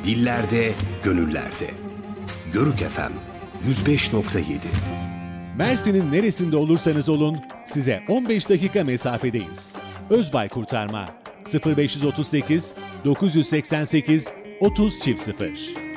dillerde, gönüllerde. Yörük FM 105.7. Mersin'in neresinde olursanız olun size 15 dakika mesafedeyiz. Özbay Kurtarma 0538 988 30 0.